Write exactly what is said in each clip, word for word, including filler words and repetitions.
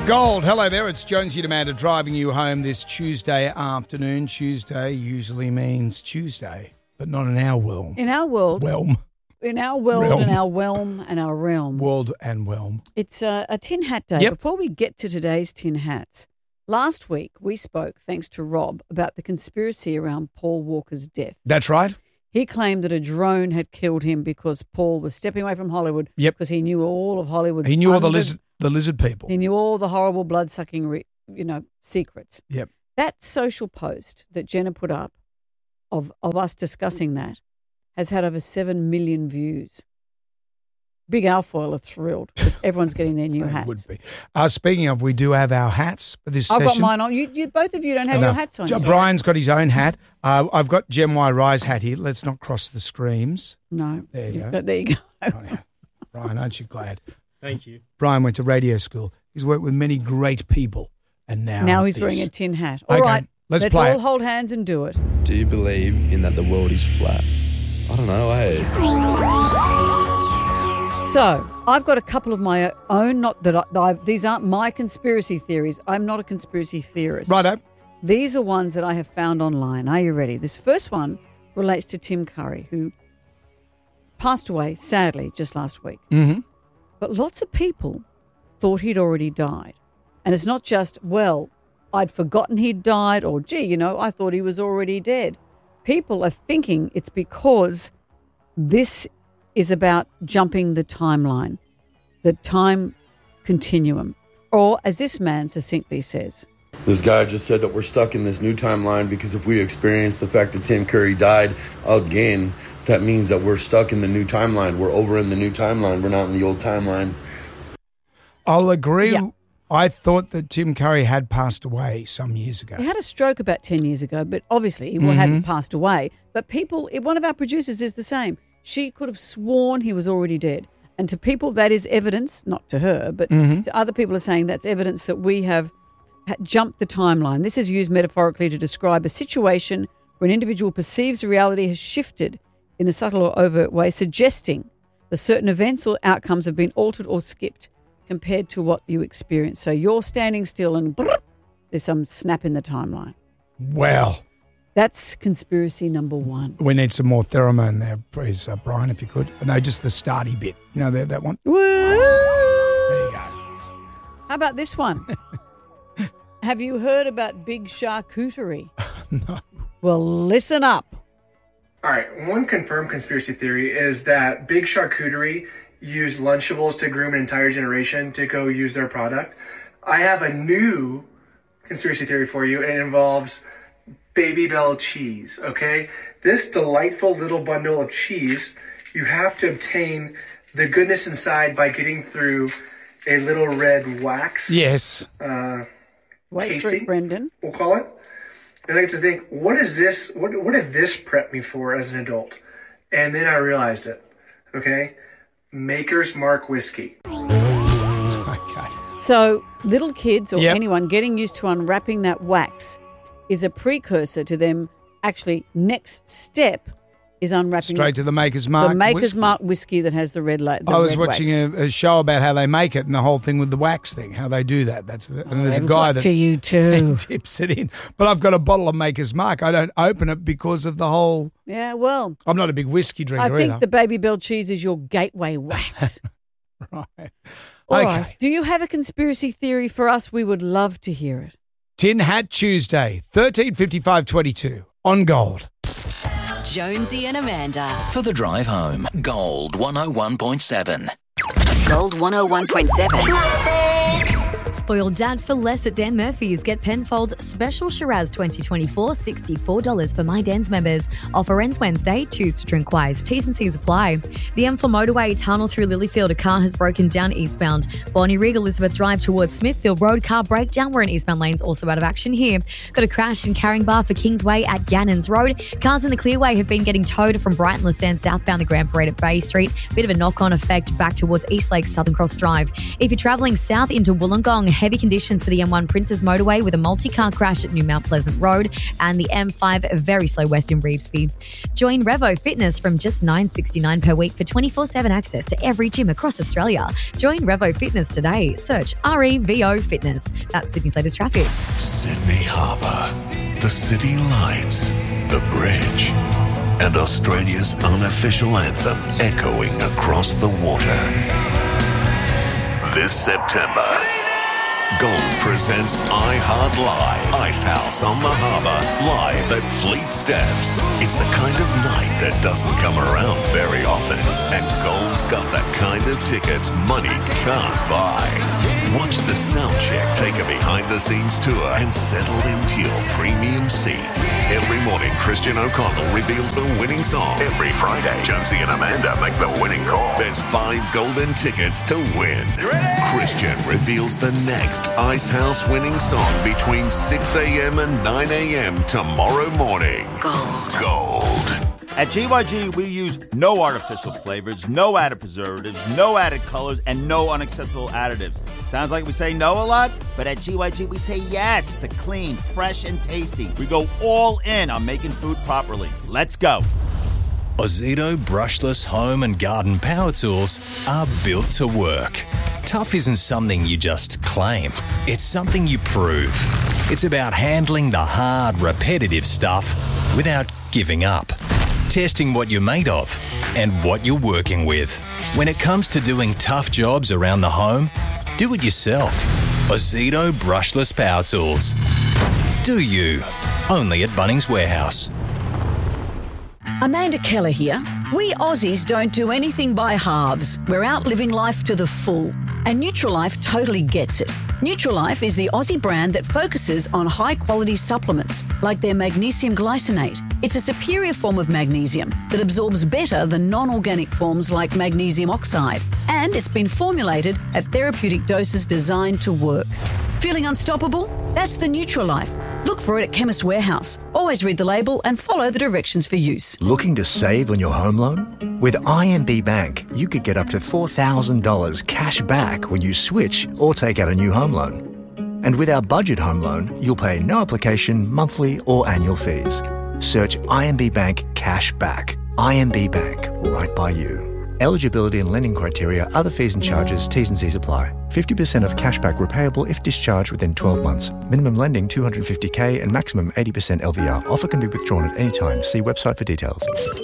Gold, hello there. It's Jonesy and Amanda driving you home this Tuesday afternoon. Tuesday usually means Tuesday, but not in our world. In our world. Realm. In our world Realm. and our realm and our realm. World and realm. It's a, a tin hat day. Yep. Before we get to today's tin hats, last week we spoke, thanks to Rob, about the conspiracy around Paul Walker's death. That's right. He claimed that a drone had killed him because Paul was stepping away from Hollywood. Yep. Because he knew all of Hollywood. He knew all the lizard, the lizard people. He knew all the horrible blood-sucking, re, you know, secrets. Yep. That social post that Jenna put up of, of us discussing that has had over seven million views. Big Alfoil are thrilled because everyone's getting their new They hats. would be. Uh, speaking of, we do have our hats for this I've session. got mine on. You, you, both of you don't have No. your hats on. Jo- Brian's got his own hat. Uh, I've got Gem Y Rye's hat here. Let's not cross the streams. No. There you You've go. got- there you go. Oh, yeah. Brian, aren't you glad? Thank you. Brian went to radio school. He's worked with many great people, and now Now he's this. wearing a tin hat. All Okay, right, let's let's play all it. hold hands and do it. Do you believe in that the world is flat? I don't know, eh? So I've got a couple of my own. Not that I, I've, these aren't my conspiracy theories. I'm not a conspiracy theorist. Righto. These are ones that I have found online. Are you ready? This first one relates to Tim Curry, who passed away, sadly, just last week. Mm-hmm. But lots of people thought he'd already died. And it's not just, well, I'd forgotten he'd died, or, gee, you know, I thought he was already dead. People are thinking it's because this is about jumping the timeline, the time continuum. Or, as this man succinctly says, This guy just said that we're stuck in this new timeline because if we experience the fact that Tim Curry died again, that means that we're stuck in the new timeline. We're over in the new timeline. We're not in the old timeline. I'll agree. Yeah. I thought that Tim Curry had passed away some years ago. he had a stroke about ten years ago, but obviously he Mhm. hadn't passed away. But people, one of our producers is the same. She could have sworn he was already dead. And to people, that is evidence, not to her, but Mhm. to other people are saying that's evidence that we have ha- jumped the timeline. This is used metaphorically to describe a situation where an individual perceives reality has shifted in a subtle or overt way, suggesting that certain events or outcomes have been altered or skipped compared to what you experienced. So you're standing still and brrr, there's some snap in the timeline. Well, That's conspiracy number one. we need some more pheromone there, please, uh, Brian, if you could. No, just the starty bit. You know, that, that one? Woo! There you go. How about this one? Have you heard about big charcuterie? No. Well, listen up. All right, one confirmed conspiracy theory is that Big Charcuterie used Lunchables to groom an entire generation to go use their product. I have a new conspiracy theory for you, and it involves Baby Bell cheese, okay? This delightful little bundle of cheese, you have to obtain the goodness inside by getting through a little red wax. Yes. Uh, Wait for casing, it, Brendan. we'll call it. And I get to think, what is this? What, what did this prep me for as an adult? And then I realized it. Okay, Maker's Mark whiskey. Okay. So little kids or Yep. anyone getting used to unwrapping that wax is a precursor to them actually next step is unwrapping Straight to the Maker's Mark the Maker's whiskey. Mark whiskey that has the red light. I was watching a, a show about how they make it and the whole thing with the wax thing, how they do that. That's the, and there's a They've guy got that to you too. tips it in. But I've got a bottle of Maker's Mark. I don't open it because of the whole. Yeah, well, I'm not a big whiskey I drinker think either. the Baby Bell cheese is your gateway wax. Right. All Okay. right. Do you have a conspiracy theory for us? We would love to hear it. Tin Hat Tuesday, thirteen fifty-five twenty-two on Gold. Jonesy and Amanda. For the drive home, Gold one oh one point seven. Gold one oh one point seven. Spoiled dad for less at Dan Murphy's. Get Penfold's special Shiraz twenty twenty-four, sixty-four dollars for My Dan's members. Offer ends Wednesday. Choose to drink wise. T's and C's apply. The M four motorway tunnel through Lilyfield. A car has broken down eastbound. Bonnie Regal Elizabeth Drive towards Smithfield Road. Car breakdown. We're in eastbound lanes. Also out of action here. Got a crash in Carring Bar for Kingsway at Gannons Road. Cars in the Clearway have been getting towed from Brighton Lassane southbound the Grand Parade at Bay Street. Bit of a knock-on effect back towards Eastlake Southern Cross Drive. If you're travelling south into Wollongong, heavy conditions for the M one Princes Motorway with a multi-car crash at New Mount Pleasant Road and the M five very slow west in Revesby. Join Revo Fitness from just nine dollars sixty-nine per week for twenty-four seven access to every gym across Australia. Join Revo Fitness today. Search R E V O Fitness. That's Sydney's latest traffic. Sydney Harbour, the city lights, the bridge, and Australia's unofficial anthem echoing across the water. This September, Gold presents iHeart Live, Icehouse on the Harbour, live at Fleet Steps. It's the kind of night that doesn't come around very often, and Gold's got the kind of tickets money can't buy. Watch the soundcheck take a behind-the-scenes tour and settle into your premium seats. Every morning, Christian O'Connell reveals the winning song. Every Friday, Jonesy and Amanda make the winning call. There's five golden tickets to win. Christian reveals the next Icehouse winning song between six a.m. and nine a.m. tomorrow morning. Gold. Gold. At G Y G, we use no artificial flavors, no added preservatives, no added colors, and no unacceptable additives. Sounds like we say no a lot, but at G Y G, we say yes to clean, fresh, and tasty. We go all in on making food properly. Let's go. Ozito brushless home and garden power tools are built to work. Tough isn't something you just claim. It's something you prove. It's about handling the hard, repetitive stuff without giving up. Testing what you're made of and what you're working with. When it comes to doing tough jobs around the home, do it yourself. Ozito brushless power tools. Do you? Only at Bunnings Warehouse. Amanda Keller here. We Aussies don't do anything by halves. We're out living life to the full. And Nutrilife totally gets it. Nutrilife is the Aussie brand that focuses on high-quality supplements, like their magnesium glycinate. It's a superior form of magnesium that absorbs better than non-organic forms like magnesium oxide. And it's been formulated at therapeutic doses designed to work. Feeling unstoppable? That's the Nutrilife. Look for it at Chemist Warehouse. Always read the label and follow the directions for use. Looking to save on your home loan? With I M B Bank, you could get up to four thousand dollars cash back when you switch or take out a new home loan. And with our budget home loan, you'll pay no application, monthly or annual fees. Search I M B Bank Cash Back. I M B Bank, right by you. Eligibility and lending criteria, other fees and charges, T's and C's apply. fifty percent of cashback repayable if discharged within twelve months. Minimum lending two hundred fifty thousand and maximum eighty percent L V R. Offer can be withdrawn at any time. See website for details.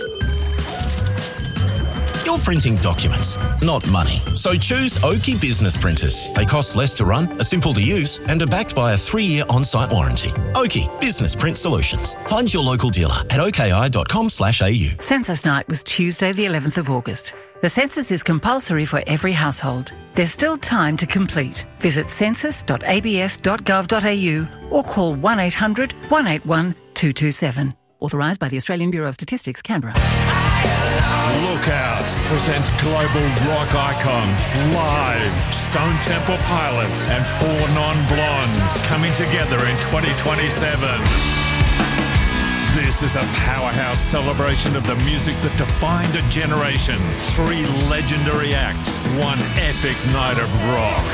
You're printing documents, not money. So choose Oki Business Printers. They cost less to run, are simple to use, and are backed by a three-year on-site warranty. Oki Business Print Solutions. Find your local dealer at oki dot com slash a u. Census night was Tuesday the eleventh of August. The census is compulsory for every household. There's still time to complete. Visit census dot a b s dot gov dot a u or call one eight hundred one eight one two two seven. Authorised by the Australian Bureau of Statistics, Canberra. Lookout presents global rock icons live. Stone Temple Pilots and Four Non-Blondes coming together in twenty twenty-seven. This is a powerhouse celebration of the music that defined a generation. Three legendary acts, one epic night of rock.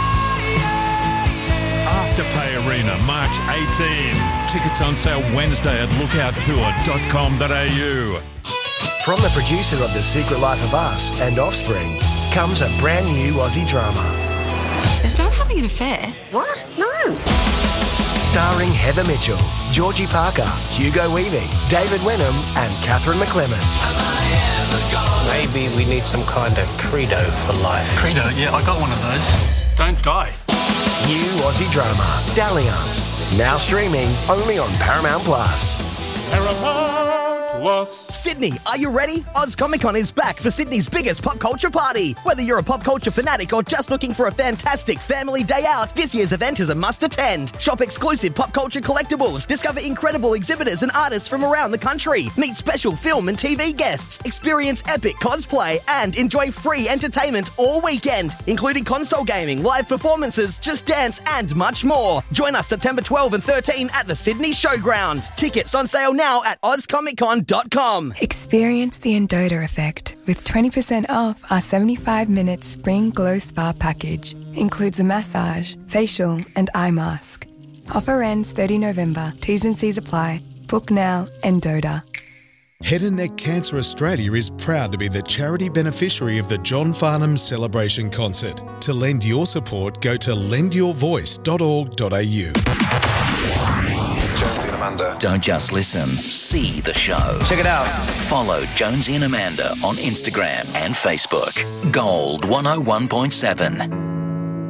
Afterpay Arena, March eighteenth. Tickets on sale Wednesday at lookout tour dot com dot a u. From the producer of The Secret Life of Us and Offspring comes a brand new Aussie drama. Is Dad having an affair? What? No. Starring Heather Mitchell, Georgie Parker, Hugo Weaving, David Wenham and Catherine McClements. Maybe we need some kind of credo for life. Credo? Yeah, I got one of those. Don't die. New Aussie drama, Dalliance. Now streaming only on Paramount Plus. Paramount Plus. Sydney, are you ready? Oz Comic Con is back for Sydney's biggest pop culture party. Whether you're a pop culture fanatic or just looking for a fantastic family day out, this year's event is a must attend. Shop exclusive pop culture collectibles, discover incredible exhibitors and artists from around the country, meet special film and T V guests, experience epic cosplay, and enjoy free entertainment all weekend, including console gaming, live performances, Just Dance, and much more. Join us September twelfth and thirteenth at the Sydney Showground. Tickets on sale now at oz comic con dot com. Experience the Endota effect with twenty percent off our seventy-five minute Spring Glow Spa package. Includes a massage, facial and eye mask. Offer ends the thirtieth of November. T's and C's apply. Book now, Endota. Head and Neck Cancer Australia is proud to be the charity beneficiary of the John Farnham Celebration Concert. To lend your support, go to lend your voice dot org dot a u. Jonesy and Amanda. Don't just listen, see the show. Check it out. Follow Jonesy and Amanda on Instagram and Facebook. Gold one oh one point seven.